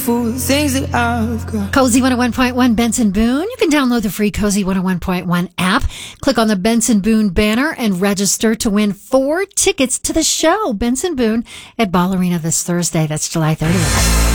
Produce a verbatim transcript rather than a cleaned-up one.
For the things that I've got. Cozy one oh one point one Benson Boone. You can download the free Cozy one oh one point one app. Click on the Benson Boone banner and register to win four tickets to the show. Benson Boone at Ball Arena this Thursday. That's July thirtieth.